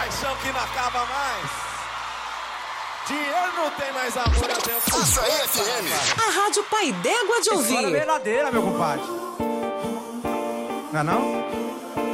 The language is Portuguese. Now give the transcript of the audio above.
paixão que não acaba mais. Dinheiro não tem mais amor, eu tenho que... Açaí FM. A Rádio Pai d'Égua de ouvir. História verdadeira, meu compadre. Não é não?